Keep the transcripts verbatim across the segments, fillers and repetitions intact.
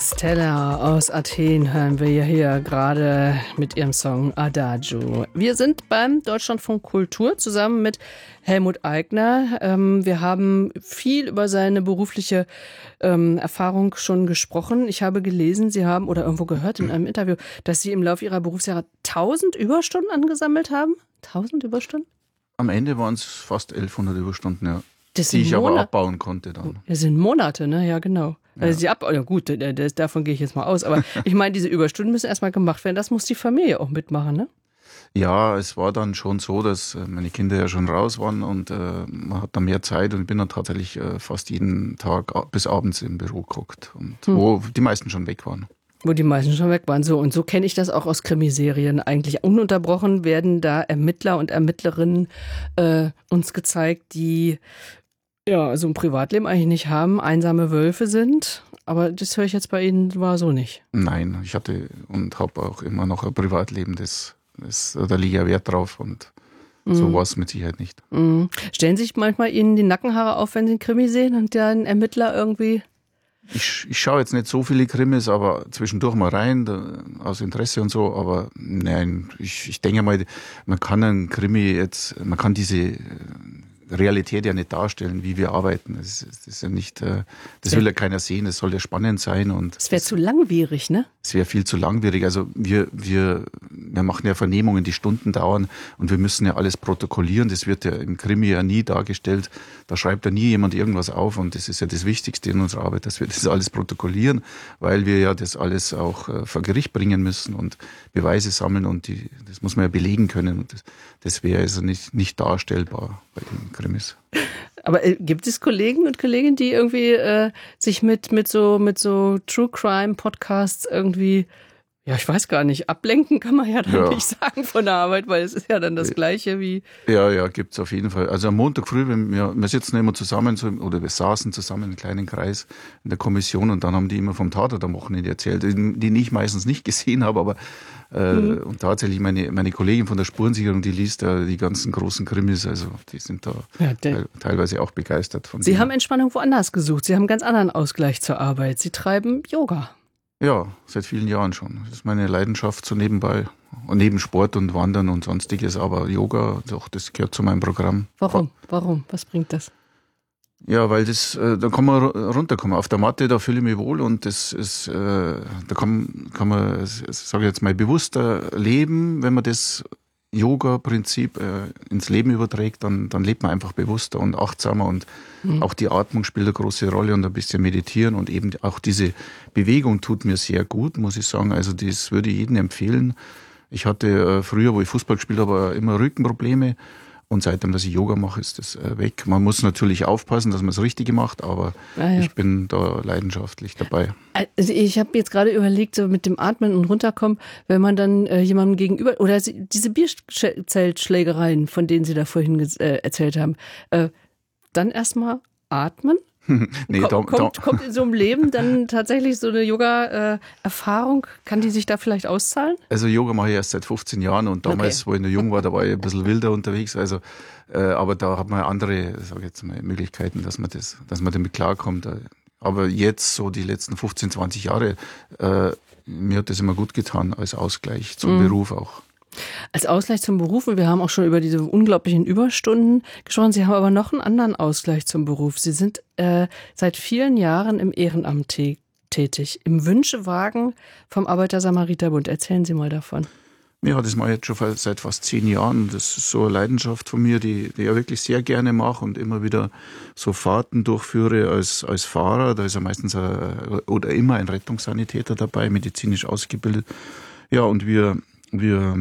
Stella aus Athen hören wir hier gerade mit ihrem Song Adagio. Wir sind beim Deutschlandfunk Kultur zusammen mit Helmut Aigner. Wir haben viel über seine berufliche Erfahrung schon gesprochen. Ich habe gelesen, Sie haben oder irgendwo gehört in einem Interview, dass Sie im Laufe Ihrer Berufsjahre tausend Überstunden angesammelt haben. tausend Überstunden? Am Ende waren es fast elfhundert Überstunden, ja. Das die ich Monat- aber abbauen konnte dann. Das sind Monate, ne? Ja, genau. Also Ja. sie ab, ja gut, das, davon gehe ich jetzt mal aus. Aber ich meine, diese Überstunden müssen erstmal gemacht werden. Das muss die Familie auch mitmachen, ne? Ja, es war dann schon so, dass äh, meine Kinder ja schon raus waren und äh, man hat dann mehr Zeit und ich bin dann tatsächlich äh, fast jeden Tag a- bis abends im Büro geguckt, und Hm. wo die meisten schon weg waren. Wo die meisten schon weg waren. So, und so kenne ich das auch aus Krimiserien eigentlich. Ununterbrochen werden da Ermittler und Ermittlerinnen äh, uns gezeigt, die ja so ein Privatleben eigentlich nicht haben, einsame Wölfe sind. Aber das höre ich jetzt bei Ihnen war so nicht. Nein, ich hatte und habe auch immer noch ein Privatleben, das, das da liege ich Wert drauf, und so war es mit Sicherheit nicht. Mhm. Stellen sich manchmal Ihnen die Nackenhaare auf, wenn Sie einen Krimi sehen und der ein Ermittler irgendwie... Ich, ich schaue jetzt nicht so viele Krimis, aber zwischendurch mal rein, da, aus Interesse und so, aber nein, ich, ich denke mal, man kann einen Krimi jetzt, man kann diese äh, Realität ja nicht darstellen, wie wir arbeiten. Das, das ist ja nicht, äh, das will ja keiner sehen, es soll ja spannend sein, und Es wäre zu langwierig, ne? es wäre viel zu langwierig. Also wir, wir, wir machen ja Vernehmungen, die Stunden dauern, und wir müssen ja alles protokollieren. Das wird ja im Krimi ja nie dargestellt. Da schreibt ja nie jemand irgendwas auf, und das ist ja das Wichtigste in unserer Arbeit, dass wir das alles protokollieren, weil wir ja das alles auch äh, vor Gericht bringen müssen und Beweise sammeln, und die, das muss man ja belegen können. Und das, das wäre also nicht, nicht darstellbar bei den Krimis. Aber äh, gibt es Kollegen und Kolleginnen, die irgendwie äh, sich mit, mit so, mit so True Crime Podcasts irgendwie, ja, ich weiß gar nicht, ablenken kann man ja dann Ja. nicht sagen von der Arbeit, weil es ist ja dann das Gleiche wie. Ja, ja, gibt's auf jeden Fall. Also am Montag früh, wenn wir, wir sitzen immer zusammen, so, oder wir saßen zusammen in einem kleinen Kreis in der Kommission, und dann haben die immer vom Tatort am Wochenende erzählt, den den ich meistens nicht gesehen habe, aber äh, Mhm. und tatsächlich meine, meine Kollegin von der Spurensicherung, die liest da die ganzen großen Krimis, also die sind da Ja, der, teil, teilweise auch begeistert von Sie dem. haben Entspannung woanders gesucht. Sie haben einen ganz anderen Ausgleich zur Arbeit. Sie treiben Yoga. Ja, seit vielen Jahren schon. Das ist meine Leidenschaft so nebenbei. Und neben Sport und Wandern und sonstiges, aber Yoga, doch, das gehört zu meinem Programm. Warum? Warum? Was bringt das? Ja, weil das, äh, da kann man ru- runterkommen. Auf der Matte, da fühle ich mich wohl, und das ist, äh, da kann, kann man, sage ich jetzt mal, bewusster leben. Wenn man das Yoga-Prinzip äh, ins Leben überträgt, dann, dann lebt man einfach bewusster und achtsamer, und Mhm. auch die Atmung spielt eine große Rolle, und ein bisschen meditieren, und eben auch diese Bewegung tut mir sehr gut, muss ich sagen. Also das würde ich jedem empfehlen. Ich hatte äh, früher, wo ich Fußball gespielt habe, immer Rückenprobleme. Und seitdem, dass ich Yoga mache, ist das äh, weg. Man muss natürlich aufpassen, dass man das Richtige macht, aber Ah, ja. ich bin da leidenschaftlich dabei. Also ich habe jetzt gerade überlegt, so mit dem Atmen und runterkommen, wenn man dann äh, jemandem gegenüber, oder sie, diese Bierzeltschlägereien, von denen Sie da vorhin ges- äh, erzählt haben, äh, dann erstmal atmen. Nee, Ko- da, kommt, da, kommt in so einem Leben dann tatsächlich so eine Yoga-Erfahrung? Kann die sich da vielleicht auszahlen? also Yoga mache ich erst seit fünfzehn Jahren, und damals, Okay. wo ich noch jung war, da war ich ein bisschen wilder unterwegs. Also, äh, aber da hat man andere, sage ich jetzt mal, Möglichkeiten, dass man das, dass man damit klarkommt. Aber jetzt, so die letzten fünfzehn, zwanzig Jahre, äh, mir hat das immer gut getan als Ausgleich zum Mhm. Beruf auch. Als Ausgleich zum Beruf, und wir haben auch schon über diese unglaublichen Überstunden gesprochen, Sie haben aber noch einen anderen Ausgleich zum Beruf. Sie sind äh, seit vielen Jahren im Ehrenamt tä- tätig, im Wünschewagen vom Arbeiter-Samariter-Bund. Erzählen Sie mal davon. Ja, das mache ich jetzt schon fa- seit fast zehn Jahren. Das ist so eine Leidenschaft von mir, die, die ich ja wirklich sehr gerne mache und immer wieder so Fahrten durchführe als, als Fahrer. Da ist ja meistens ein, oder immer ein Rettungssanitäter dabei, medizinisch ausgebildet. Ja, und wir, wir,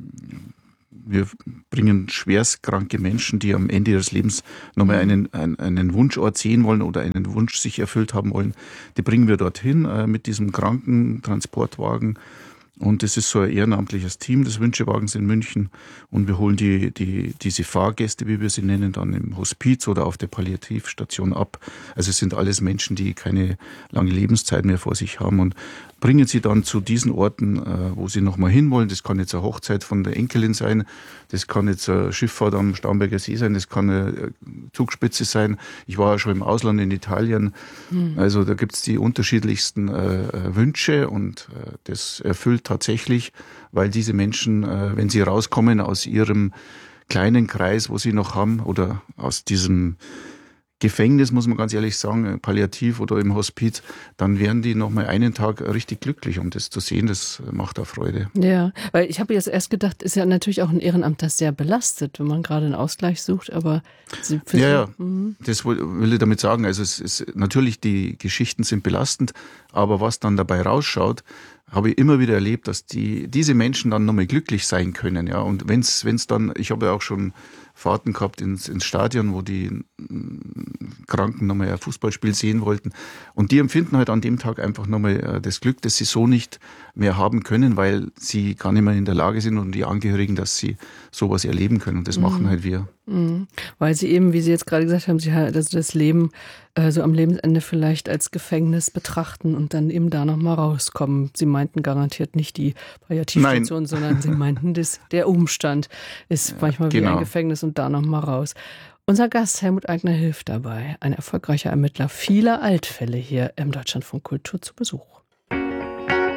wir bringen schwerstkranke Menschen, die am Ende ihres Lebens nochmal einen, einen, einen Wunschort sehen wollen oder einen Wunsch sich erfüllt haben wollen, die bringen wir dorthin äh, mit diesem Krankentransportwagen. Und das ist so ein ehrenamtliches Team des Wünschewagens in München. Und wir holen die, die, diese Fahrgäste, wie wir sie nennen, dann im Hospiz oder auf der Palliativstation ab. Also es sind alles Menschen, die keine lange Lebenszeit mehr vor sich haben. Und bringen sie dann zu diesen Orten, wo sie nochmal hinwollen. Das kann jetzt eine Hochzeit von der Enkelin sein, das kann jetzt eine Schifffahrt am Starnberger See sein, das kann eine Zugspitze sein. Ich war ja schon im Ausland in Italien. Hm. Also da gibt es die unterschiedlichsten äh, Wünsche und äh, das erfüllt tatsächlich, weil diese Menschen, äh, wenn sie rauskommen aus ihrem kleinen Kreis, wo sie noch haben, oder aus diesem Gefängnis, muss man ganz ehrlich sagen, palliativ oder im Hospiz, dann werden die noch mal einen Tag richtig glücklich. Und das zu sehen, das macht auch Freude. Ja, weil ich habe jetzt erst gedacht, ist ja natürlich auch ein Ehrenamt, das sehr belastet, wenn man gerade einen Ausgleich sucht, aber... Sie ja, ja, mhm. das will ich damit sagen. Also es ist natürlich, die Geschichten sind belastend, aber was dann dabei rausschaut, habe ich immer wieder erlebt, dass die diese Menschen dann nochmal glücklich sein können. Ja, und wenn es dann, ich habe ja auch schon Fahrten gehabt ins, ins Stadion, wo die Kranken nochmal ein Fußballspiel sehen wollten. Und die empfinden halt an dem Tag einfach nochmal das Glück, das sie so nicht mehr haben können, weil sie gar nicht mehr in der Lage sind und die Angehörigen, dass sie sowas erleben können. Und das mhm. machen halt wir. Mhm. Weil sie eben, wie Sie jetzt gerade gesagt haben, sie halt also das Leben äh, so am Lebensende vielleicht als Gefängnis betrachten und dann eben da nochmal rauskommen. Sie meinten garantiert nicht die Palliativstation, Nein. sondern Sie meinten, das, der Umstand ist ja, manchmal wie genau. ein Gefängnis und da nochmal raus. Unser Gast Helmut Aigner hilft dabei, ein erfolgreicher Ermittler vieler Altfälle hier im Deutschlandfunk Kultur zu Besuch.